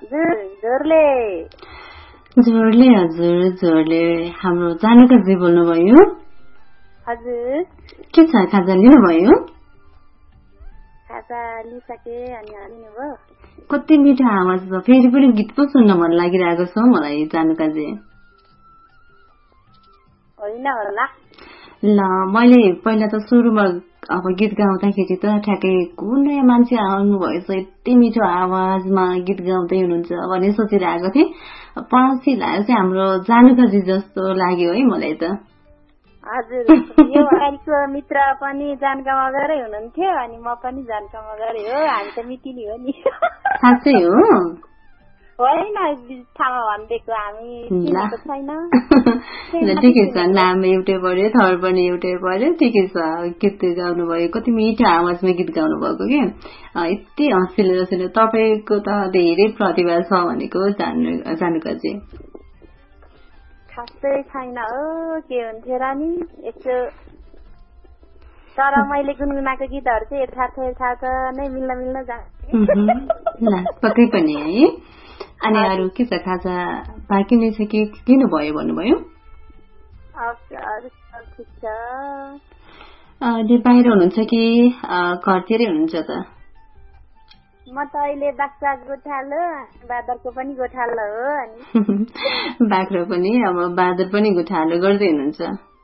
जोरले हजुर हाम्रो जानुकाजी बोल्नुभयो हजुर के छ खाजा लिनुभयो खाजा लिसके अनि लिनुभयो कति मिठो आवाज छ फेरि पनि गीत पो सुन्न मन लागिरहेको छ मलाई जानुकाजी होइन होला ल मैले पहिला त सुरुमा अब गीत गाउँदाखेरि त ठ्याक्कै कुन नयाँ मान्छे आउनु भएछ यति मिठो आवाजमा गीत गाउँदै हुनुहुन्छ भन्ने सोचिरहेको थिएँ पछि लाग्यो चाहिँ हाम्रो जानुकाजी जस्तो लाग्यो है मलाई त हजुर यो अगाडिको मित्र पनि जानकामा गएरै हुनुहुन्थ्यो अनि म पनि जानकामा गरे हो हामी त मिटिनी हो नि साँच्चै हो होइन बित्थामा भनिदिएको हामी छैन ठिकै छ नाम एउटै पर्यो थर पनि एउटै पर्यो ठिकै छ गीत गाउनु भयो कति मिठो आवाजमा गीत गाउनु भएको कि यति हँसिलो रसिलो तपाईँको त धेरै प्रतिभा छ भनेको जानुकाजी खासै छैन हो के हुन्थ्यो र नि यसो तर मैले गुनगुनाएको गीतहरू चाहिँ यथार्थ नै मिल्न जान्छ पक्कै पनि है अनि अरू के छ खाजा बाँकी नै छ कि किन भयो भन्नुभयो बाहिर हुनुहुन्छ कि घरतिरै हुनुहुन्छ त म त अहिले बाख्रा गोठालो बाँदरको पनि गोठालो हो अनि बाख्रा पनि अब बाँदर पनि गोठालो गर्दै हुनुहुन्छ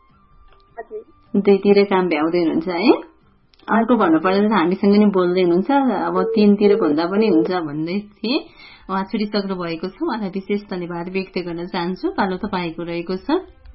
दुईतिर काम भ्याउँदै हुनुहुन्छ है अर्को भन्नुपर्दा त हामीसँग नि बोल्दै हुनुहुन्छ अब तीनतिर भन्दा पनि हुन्छ भन्दै थिएँ उहाँ छुटिसक्नु भएको छ उहाँलाई विशेष धन्यवाद व्यक्त गर्न चाहन्छु पालो तपाईँको रहेको छ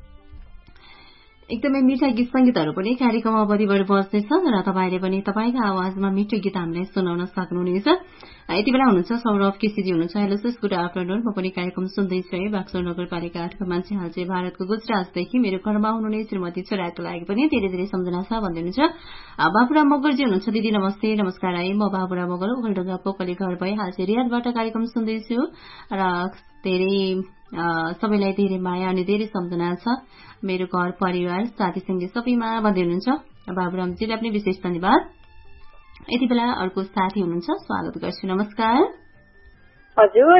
एकदमै मिठा गीत संगीतहरू पनि कार्यक्रम अवधिबाट बज्दैछ र तपाईँले पनि तपाईँको आवाजमा मिठो गीत हामीलाई सुनाउन सक्नुहुनेछ यति बेला हुनुहुन्छ सौरभ केसीजी हुनुहुन्छ हेलो सर गुड आफ्टरनुन म पनि कार्यक्रम सुन्दैछु है बाक्सर नगरपालिका 8 को मान्छे हाल चाहिँ भारतको गुजरातदेखि मेरो घरमा आउनुहुने श्रीमती छोराको लागि पनि धेरै धेरै सम्झना छ भन्दै हुनुहुन्छ बाबुराम मगरजी हुनुहुन्छ दिदी नमस्ते नमस्कार है म बाबुराम मगर ओखलढुङ्गा पोखली घर भई हाल चाहिँ रियादबाट कार्यक्रम सुन्दैछु र धेरै सबैलाई धेरै माया अनि धेरै सम्झना छ मेरो घर परिवार साथीसँगै सबैमा भन्दै हुनुहुन्छ बाबुरामजीलाई पनि विशेष धन्यवाद यति बेला अर्को साथी हुनुहुन्छ स्वागत गर्छु नमस्कार हजुर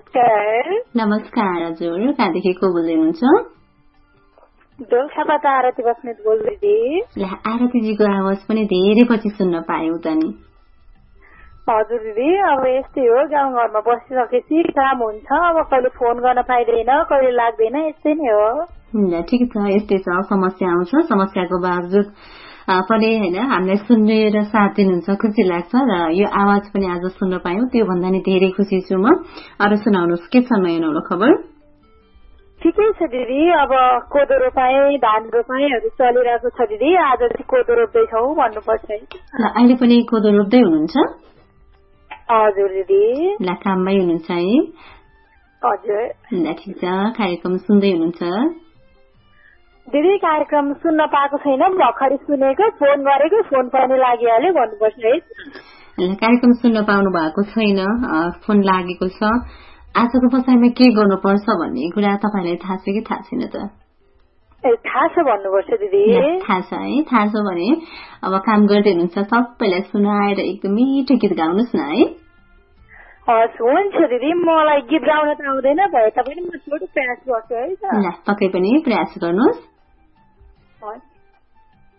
नमस्कार हजुर कहाँदेखि को बोल्दै हुनुहुन्छ दोलखाबाट आरती बस्नेत बोल्दै आरतीजीको आवाज पनि धेरै पछि सुन्न पायौं त नि हजुर दिदी अब यस्तै हो गाउँघरमा बसिसकेपछि काम हुन्छ अब कहिले फोन गर्न पाइँदैन कहिले लाग्दैन यस्तै नै हो ठिक छ यस्तै छ समस्या आउँछ समस्याको बावजुद पनि होइन हामीलाई सुन्ने र साथ दिनुहुन्छ खुसी लाग्छ र यो आवाज पनि आज सुन्न पायौं त्यो भन्दा नि धेरै खुसी छु म अरू सुनाउनुहोस् के छ नयाँ नौलो खबर ठिकै छ दिदी अब कोदो रोपाएँ धान रोपाएँहरू चलिरहेको छ दिदी आज चाहिँ कोदो रोप्दैछौ भन्नुपर्छ है अहिले पनि कोदो रोप्दै हुनुहुन्छ हजुर दिदी ल काममै हुनुहुन्छ है हजुर ठिक छ कार्यक्रम सुन्दै हुनुहुन्छ दिदी कार्यक्रम सुन्न पाएको छैन भर्खरै सुनेको फोन गरेको फोन पनि लागिहाल्यो भन्नुपर्छ है कार्यक्रम सुन्न पाउनु भएको छैन फोन लागेको छ आजको बसाइमा के गर्नुपर्छ भन्ने कुरा तपाईँलाई थाहा छ कि थाहा छैन त थाहा छ भन्नुपर्छ दिदी थाहा छ है थाहा छ भने अब काम गर्दै हुनुहुन्छ सबैलाई सुनाएर एकदम मिठो गीत गाउनुहोस् न है हुन्छ दिदी मलाई गीत गाउन त आउँदैन भए तापनि म छोटो प्रयास गर्छु है पक्कै पनि प्रयास गर्नुहोस्